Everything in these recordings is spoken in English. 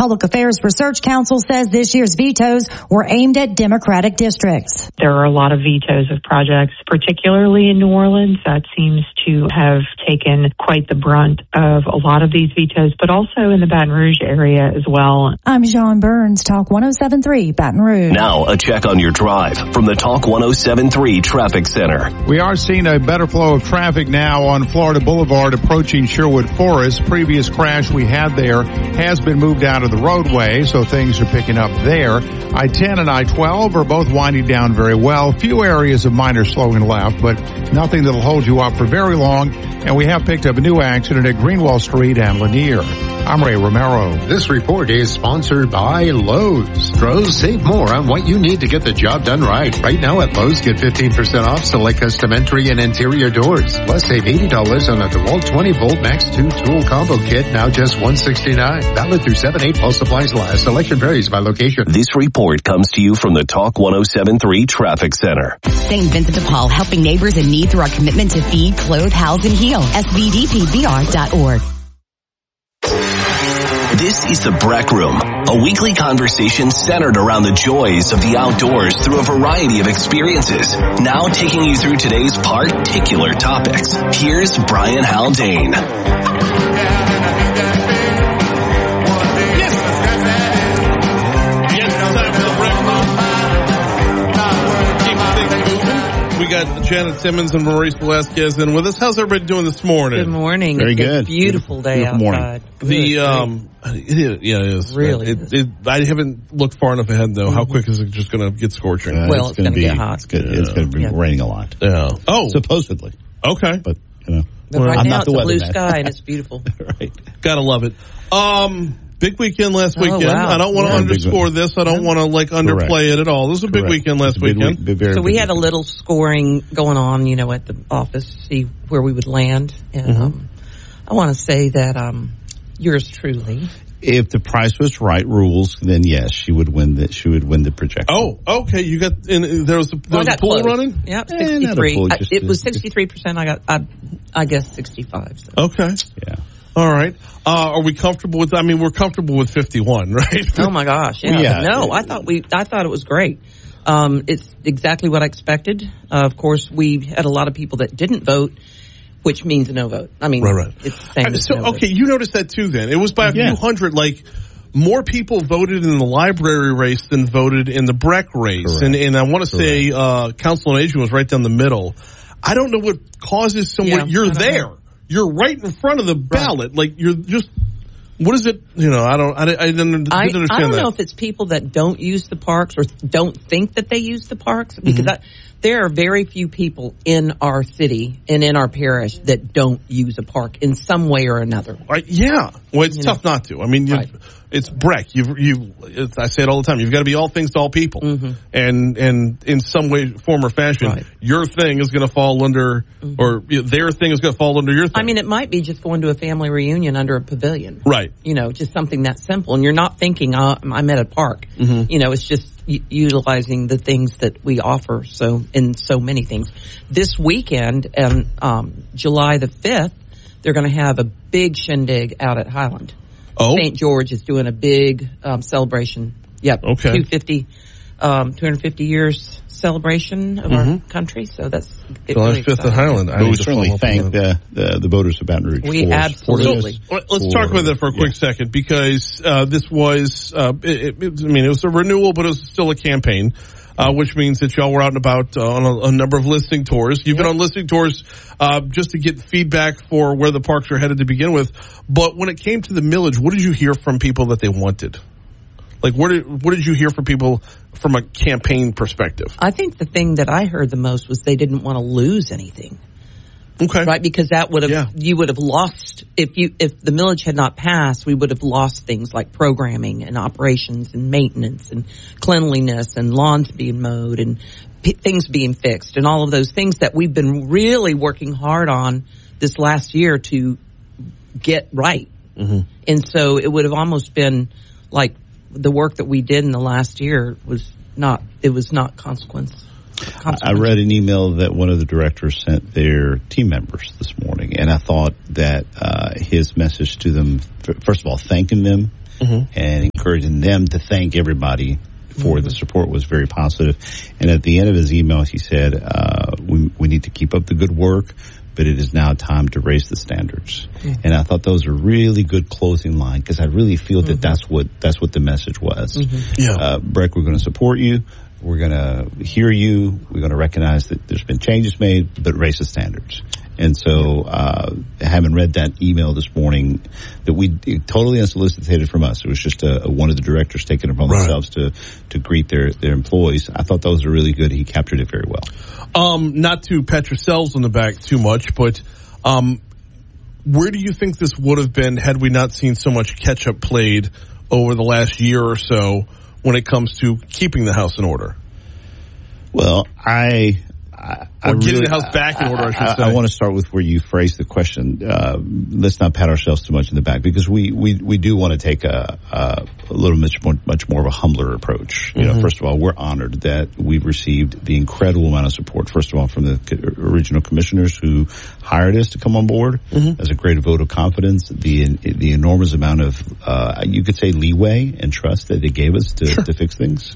Public Affairs Research Council says this year's vetoes were aimed at Democratic districts. There are a lot of vetoes of projects, particularly in New Orleans. That seems to have taken quite the brunt of a lot of these vetoes, but also in the Baton Rouge area as well. I'm Sean Burns, Talk 107.3 Baton Rouge. Now a check on your drive from the Talk 107.3 Traffic Center. We are seeing a better flow of traffic now on Florida Boulevard approaching Sherwood Forest. Previous crash we had there has been moved out of the roadway, so things are picking up there. I-10 and I-12 are both winding down very well. Few areas of minor slowing left, but nothing that'll hold you up for very long. And we have picked up a new accident at Greenwell Street and Lanier. I'm Ray Romero. This report is sponsored by Lowe's. Pros, save more on what you need to get the job done right. Right now at Lowe's, get 15% off select custom entry and interior doors. Plus, save $80 on a DeWalt 20-volt Max 2 tool combo kit, now just $169. Valid through 7/8 while supplies last. Selection varies by location. This report comes to you from the Talk 107.3 Traffic Center. St. Vincent de Paul, helping neighbors in need through our commitment to feed, clothe, house, and heal. SVDPBR.org. This is the Breck Room, a weekly conversation centered around the joys of the outdoors through a variety of experiences. Now taking you through today's particular topics. Here's Brian Haldane. We got Janet Simmons and Maurice Velasquez in with us. How's everybody doing this morning? Good morning. Very it's good. A beautiful day outside. It is. Really? I haven't looked far enough ahead though. Mm-hmm. How quick is it just going to get scorching? Well, it's going to get hot. It's going to be raining a lot. Yeah. Oh, supposedly. Okay. But you know, but right I'm now not the it's a blue weatherman. sky and it's beautiful. Right. Gotta love it. Big weekend last weekend. Wow. I don't want to underscore this. I don't want to underplay it at all. This was a big weekend last weekend. So we had a little scoring going on, at the office to see where we would land. And I want to say that yours truly. If the price was right, rules, then yes, she would win the projection. Oh, okay. You got there was a pool close. running. Yep, 63. It was 63%. I guess 65. So. Okay. Yeah. All right. Are we comfortable with? I mean, we're comfortable with 51, right? Oh my gosh! Yeah. No, I thought it was great. It's exactly what I expected. Of course, we had a lot of people that didn't vote, which means no vote. I mean, right. It's the same as no vote. You noticed that too. Then it was by a few hundred. Like more people voted in the library race than voted in the Breck race, and I want to say Council on Aging was right down the middle. I don't know what causes someone. You're there. You're right in front of the ballot. Like you're just. What is it? I didn't understand that. I don't know if it's people that don't use the parks or don't think that they use the parks, because there are very few people in our city and in our parish that don't use a park in some way or another. Yeah. Well, it's tough not to. I mean, it's Breck. I say it all the time. You've got to be all things to all people. And in some way, form, or fashion, your thing is going to fall under, or their thing is going to fall under your thing. I mean, it might be just going to a family reunion under a pavilion. Right. Just something that simple. And you're not thinking, I'm at a park. It's just utilizing the things that we offer in so many things. This weekend, July the 5th, they're going to have a big shindig out at Highland. Oh. St. George is doing a big celebration. Yep. Okay. 250 years celebration of our country. So that's July 5th at Highland. We certainly thank the voters of Baton Rouge. We absolutely. Let's talk about that for a quick second, because this was, it was a renewal, but it was still a campaign. Which means that y'all were out and about on a number of listening tours. You've been on listening tours just to get feedback for where the parks are headed to begin with. But when it came to the millage, what did you hear from people that they wanted? Like, what did you hear from people from a campaign perspective? I think the thing that I heard the most was they didn't want to lose anything. Okay. Right, because that would have you would have lost if the millage had not passed, we would have lost things like programming and operations and maintenance and cleanliness and lawns being mowed and things being fixed and all of those things that we've been really working hard on this last year to get right. And so it would have almost been like the work that we did in the last year was not consequence. I read an email that one of the directors sent their team members this morning, and I thought that his message to them, first of all, thanking them and encouraging them to thank everybody for the support was very positive. And at the end of his email, he said, we need to keep up the good work, but it is now time to raise the standards. And I thought those were really good closing line, because I really feel that that's what the message was. Breck, we're going to support you. We're going to hear you. We're going to recognize that there's been changes made, but raise the standards. And so, having read that email this morning, that we totally unsolicited from us, it was just one of the directors taking it upon themselves to greet their employees. I thought those were really good. He captured it very well. Not to pat yourselves on the back too much, but where do you think this would have been had we not seen so much catch-up played over the last year or so when it comes to keeping the house in order? Well, or getting the house back in order, I should say. I want to start with where you phrased the question. Let's not pat ourselves too much in the back, because we do want to take a little much more of a humbler approach. You know, first of all, we're honored that we've received the incredible amount of support, first of all, from the original commissioners who hired us to come on board as a great vote of confidence, the enormous amount of, you could say, leeway and trust that they gave us to fix things.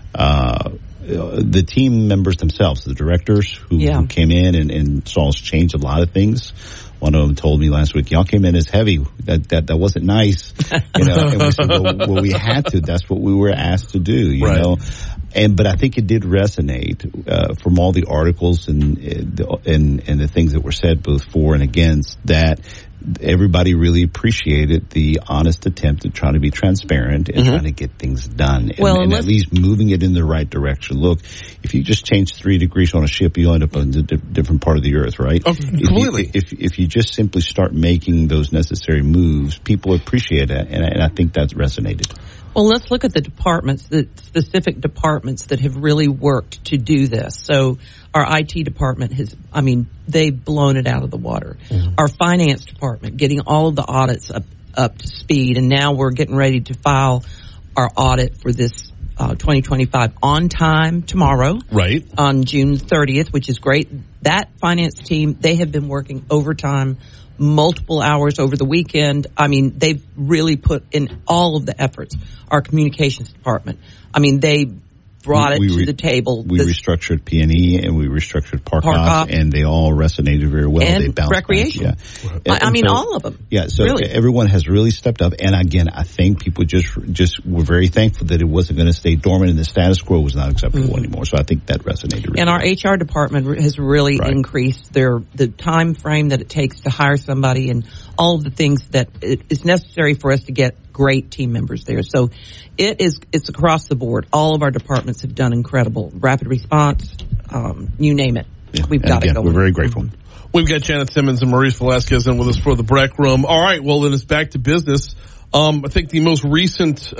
The team members themselves, the directors who came in and saw us change a lot of things. One of them told me last week, y'all came in as heavy. That wasn't nice. You know, and we said, well, we had to. That's what we were asked to do, you know. But I think it did resonate from all the articles and the things that were said both for and against, that everybody really appreciated the honest attempt at trying to be transparent and trying to get things done, and at least moving it in the right direction. Look, if you just change 3 degrees on a ship, you'll end up on a different part of the earth, right? Oh, completely. If you just simply start making those necessary moves, people appreciate it, and I think that's resonated. Well, let's look at the departments, the specific departments that have really worked to do this. So our IT department they've blown it out of the water. Our finance department, getting all of the audits up to speed, and now we're getting ready to file our audit for this 2025 on time tomorrow. Right. On June 30th, which is great. That finance team, they have been working overtime, multiple hours over the weekend. I mean, they've really put in all of the efforts. Our communications department, they brought it to the table. We restructured P&E and we restructured Park-Op, and they all resonated very well. And they bounced recreation. Back. All of them. Yeah, so really, everyone has really stepped up. And again, I think people just were very thankful that it wasn't going to stay dormant and the status quo was not acceptable anymore. So I think that resonated really well. And our HR department has really increased the time frame that it takes to hire somebody and all of the things that is necessary for us to get great team members there. So it's across the board. All of our departments have done incredible. Rapid response, you name it. Yeah. We've got it going. We're very grateful. We've got Janet Simmons and Maurice Velasquez in with us for the Breck Room. All right, well then it's back to business. I think the most recent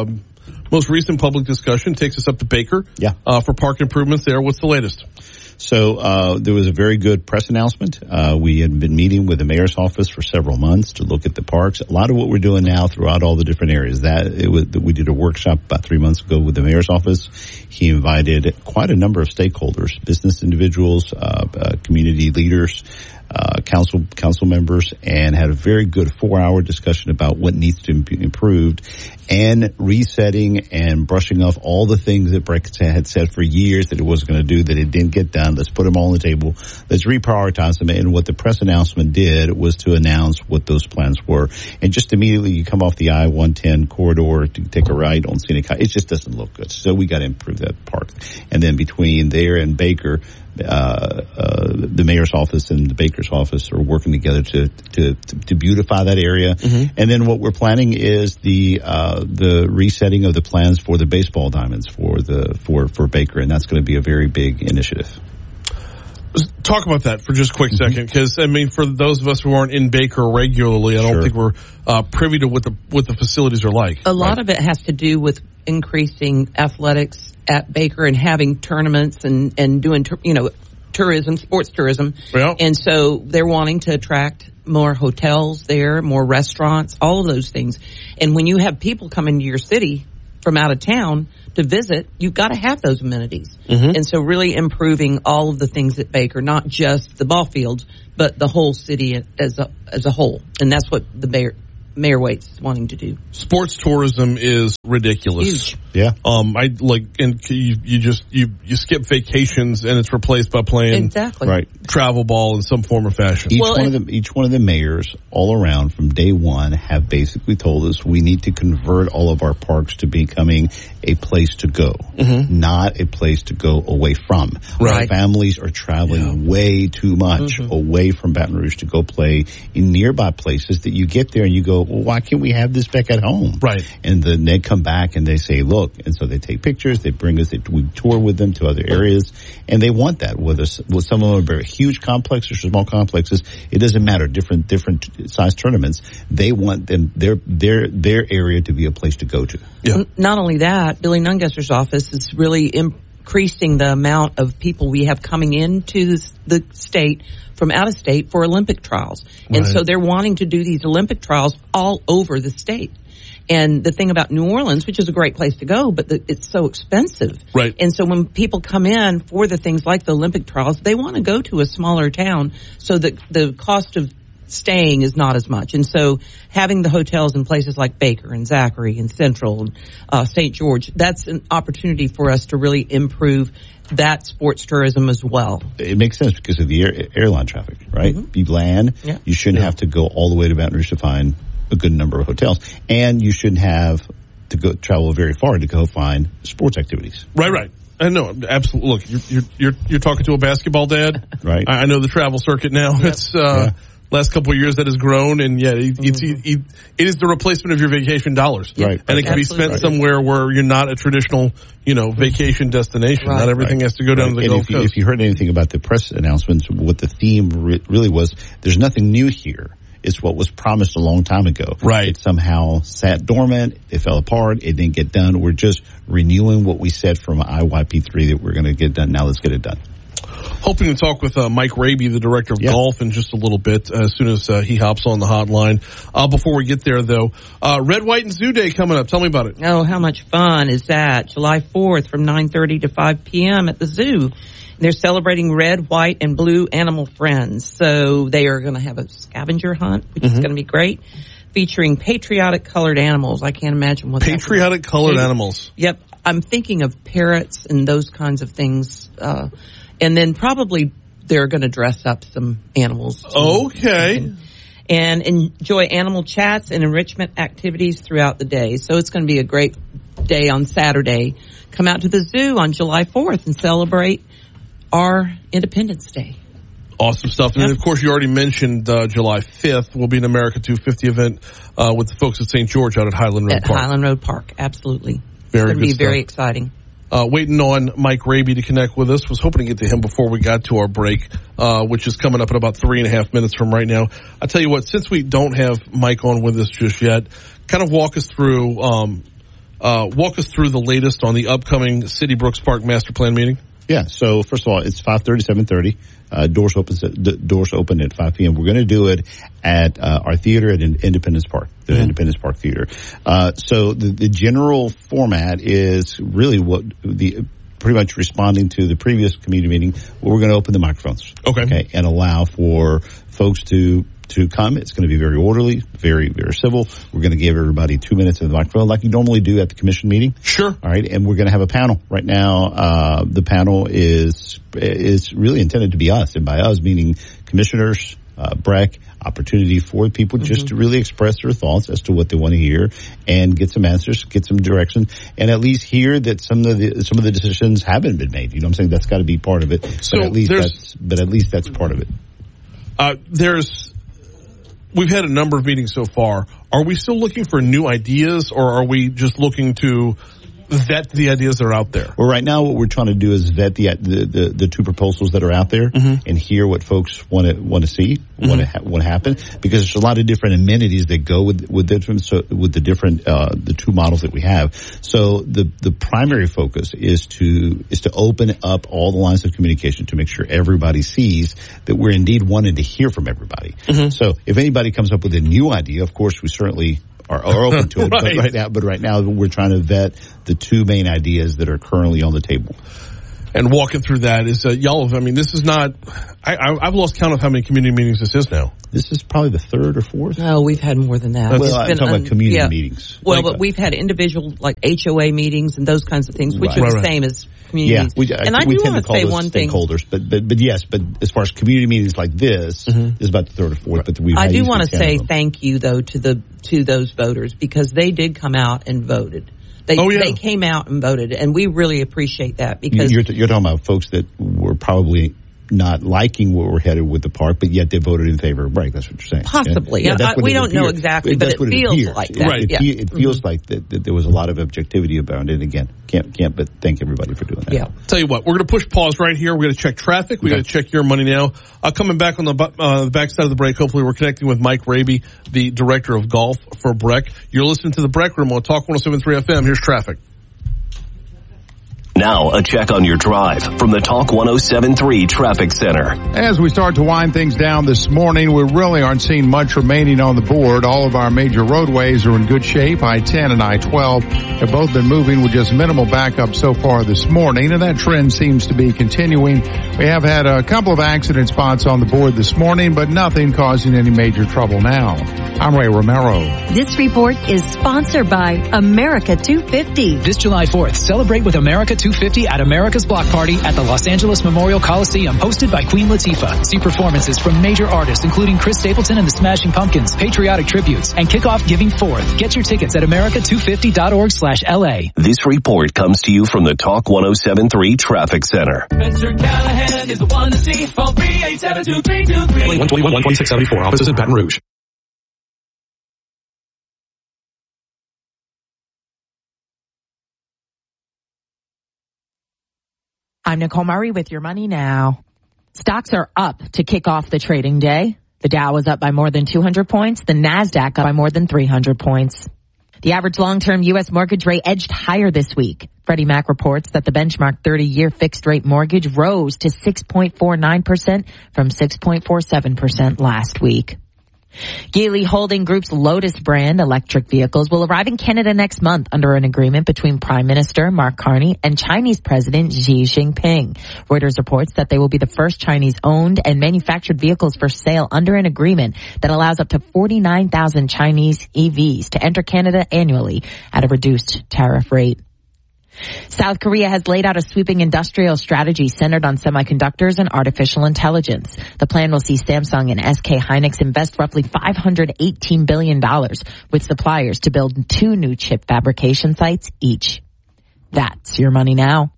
public discussion takes us up to Baker. For park improvements there. What's the latest? So there was a very good press announcement. We had been meeting with the mayor's office for several months to look at the parks. A lot of what we're doing now throughout all the different areas. We did a workshop about 3 months ago with the mayor's office. He invited quite a number of stakeholders, business individuals, community leaders, council members, and had a very good 4-hour discussion about what needs to be improved, and resetting and brushing off all the things that Breck had said for years that it was going to do that it didn't get done. Let's put them all on the table. Let's reprioritize them. And what the press announcement did was to announce what those plans were. And just immediately you come off the I-110 corridor to take a ride on Scenic High. It just doesn't look good. So we got to improve that park. And then between there and Baker, the mayor's office and the Baker's office are working together to beautify that area. And then what we're planning is the resetting of the plans for the baseball diamonds for Baker, and that's going to be a very big initiative. Let's talk about that for just a quick second, because for those of us who aren't in Baker regularly, I don't think we're privy to what the facilities are like. A lot of it has to do with increasing athletics at Baker and having tournaments and doing tourism, sports tourism. And so they're wanting to attract more hotels there, more restaurants, all of those things. And when you have people coming to your city from out of town to visit, you've got to have those amenities. And so really improving all of the things at Baker, not just the ball fields, but the whole city as a whole. And that's what the Mayor Waits is wanting to do. Sports tourism is ridiculous. Huge. Yeah. I like, and you skip vacations and it's replaced by playing Exactly. Right. travel ball in some form or fashion. Each one of the mayors all around from day one have basically told us we need to convert all of our parks to becoming a place to go, not a place to go away from. Right. Families are traveling way too much away from Baton Rouge to go play in nearby places that you get there and you go, well, why can't we have this back at home? Right. And then they come back and they say, look, and so they take pictures, they bring us, we tour with them to other areas, and they want that. Whether some of them are very huge complexes or small complexes, it doesn't matter. Different size tournaments, they want them their area to be a place to go to. Yeah. Not only that, Billy Nungesser's office is really increasing the amount of people we have coming into the state from out of state for Olympic trials. And so they're wanting to do these Olympic trials all over the state. And the thing about New Orleans, which is a great place to go, but it's so expensive. Right. And so when people come in for the things like the Olympic trials, they want to go to a smaller town so that the cost of staying is not as much. And so having the hotels in places like Baker and Zachary and Central and St. George, that's an opportunity for us to really improve that sports tourism as well. It makes sense because of the airline traffic, right? You land, you shouldn't have to go all the way to Baton Rouge to find a good number of hotels, and you shouldn't have to go travel very far to go find sports activities. Right. I know, absolutely. Look, you're talking to a basketball dad, right? I know the travel circuit now. Yep. It's last couple of years that has grown, and it is the replacement of your vacation dollars, right? And it can be spent somewhere where you're not a traditional, vacation destination. Not everything has to go down to the Gulf Coast. If you heard anything about the press announcements, what the theme really was, there's nothing new here. It's what was promised a long time ago. Right. It somehow sat dormant. It fell apart. It didn't get done. We're just renewing what we said from IYP3 that we're going to get done. Now let's get it done. Hoping to talk with Mike Raby, the director of golf, in just a little bit, as soon as he hops on the hotline. Before we get there, though, Red, White, and Zoo Day coming up. Tell me about it. Oh, how much fun is that? July 4th from 9:30 to 5 p.m. at the zoo. They're celebrating red, white, and blue animal friends. So they are going to have a scavenger hunt, which is going to be great, featuring patriotic colored animals. I can't imagine what patriotic colored animals. Yep. I'm thinking of parrots and those kinds of things. And then probably they're going to dress up some animals. Okay. And enjoy animal chats and enrichment activities throughout the day. So it's going to be a great day on Saturday. Come out to the zoo on July 4th and celebrate our Independence Day. Awesome stuff. And then, of course, you already mentioned July 5th will be an America 250 event with the folks at St. George out at Highland Road Park. Highland Road Park, absolutely. Very it's going to be very exciting. Waiting on Mike Raby to connect with us. Was hoping to get to him before we got to our break, which is coming up in about 3.5 minutes from right now. I tell you what, since we don't have Mike on with us just yet, kind of walk us through the latest on the upcoming City Brooks Park Master Plan meeting. Yeah. So first of all, it's 5:30, 7:30. Doors open at 5 p.m. We're going to do it at our theater at Independence Park, the Independence Park Theater. So the general format is really pretty much responding to the previous community meeting. Where we're going to open the microphones, okay, and allow for folks to come. It's going to be very orderly, very, very civil. We're going to give everybody 2 minutes of the microphone like you normally do at the commission meeting. Sure. All right. And we're going to have a panel. Right now, the panel is really intended to be us. And by us, meaning commissioners, Breck, opportunity for people just to really express their thoughts as to what they want to hear and get some answers, get some direction, and at least hear that some of the decisions haven't been made. You know what I'm saying? That's got to be part of it. So but at least that's part of it. We've had a number of meetings so far. Are we still looking for new ideas, or are we just looking to vet the ideas that are out there? Well, right now what we're trying to do is vet the two proposals that are out there and hear what folks want to see, want to happen, because there's a lot of different amenities that go with the two models that we have. So the primary focus is to open up all the lines of communication to make sure everybody sees that we're indeed wanting to hear from everybody. So if anybody comes up with a new idea, of course we certainly are open to it. Right. But right now we're trying to vet the two main ideas that are currently on the table. and walking through that is y'all. I mean, this is not. I've lost count of how many community meetings this is now. This is probably the third or fourth. No, we've had more than that. Well, I'm talking about community meetings. Well, but we've had individual like HOA meetings and those kinds of things, which are the same as community meetings. And I do want to say one thing. Stakeholders, but yes, but as far as community meetings like this, is about the third or fourth. But I do want to say thank you though to those voters, because they did come out and voted. They came out and voted, and we really appreciate that, because you're talking about folks that were probably not liking where we're headed with the park, but yet they voted in favor of break. That's what you're saying. Possibly. Yeah, we don't know exactly, but it feels like that. Right. It feels like that there was a lot of objectivity about it. And again, can't but thank everybody for doing that. Yeah. Tell you what, we're going to push pause right here. We're going to check traffic. We're going to check your money now. Coming back on the backside of the break, hopefully we're connecting with Mike Raby, the director of golf for Breck. You're listening to the Breck Room on Talk 107.3 FM. Here's traffic. Now, a check on your drive from the Talk 107.3 Traffic Center. As we start to wind things down this morning, we really aren't seeing much remaining on the board. All of our major roadways are in good shape. I-10 and I-12 have both been moving with just minimal backup so far this morning, and that trend seems to be continuing. We have had a couple of accident spots on the board this morning, but nothing causing any major trouble now. I'm Ray Romero. This report is sponsored by America 250. This July 4th, celebrate with America 250 at America's Block Party at the Los Angeles Memorial Coliseum, hosted by Queen Latifah. See performances from major artists including Chris Stapleton and the Smashing Pumpkins, patriotic tributes, and kick off Giving Forth. Get your tickets at america250.org/LA. This report comes to you from the Talk 107.3 Traffic Center. Mr. Callahan is the one to see. Phone 387-2323. 121-1674. Offices in Baton Rouge. I'm Nicole Murray with your money now. Stocks are up to kick off the trading day. The Dow was up by more than 200 points. The NASDAQ up by more than 300 points. The average long-term U.S. mortgage rate edged higher this week. Freddie Mac reports that the benchmark 30-year fixed-rate mortgage rose to 6.49% from 6.47% last week. Geely Holding Group's Lotus brand electric vehicles will arrive in Canada next month under an agreement between Prime Minister Mark Carney and Chinese President Xi Jinping. Reuters reports that they will be the first Chinese-owned and manufactured vehicles for sale under an agreement that allows up to 49,000 Chinese EVs to enter Canada annually at a reduced tariff rate. South Korea has laid out a sweeping industrial strategy centered on semiconductors and artificial intelligence. The plan will see Samsung and SK Hynix invest roughly $518 billion with suppliers to build 2 new chip fabrication sites each. That's your money now.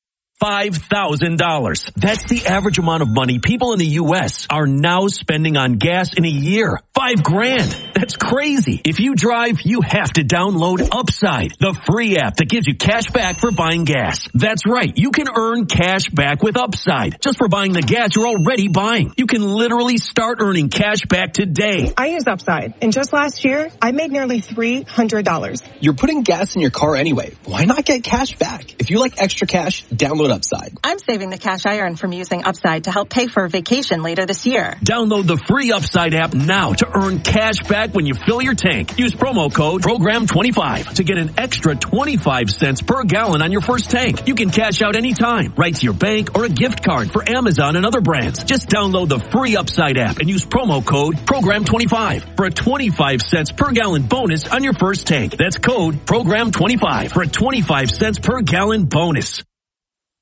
$5,000. That's the average amount of money people in the U.S. are now spending on gas in a year. $5,000. That's crazy. If you drive, you have to download Upside, the free app that gives you cash back for buying gas. That's right. You can earn cash back with Upside just for buying the gas you're already buying. You can literally start earning cash back today. I use Upside, and just last year, I made nearly $300. You're putting gas in your car anyway. Why not get cash back? If you like extra cash, download Upside. I'm saving the cash I earn from using Upside to help pay for a vacation later this year. Download the free Upside app now to earn cash back when you fill your tank. Use promo code PROGRAM25 to get an extra 25 cents per gallon on your first tank. You can cash out anytime, right to your bank or a gift card for Amazon and other brands. Just download the free Upside app and use promo code PROGRAM25 for a 25 cents per gallon bonus on your first tank. That's code PROGRAM25 for a 25 cents per gallon bonus.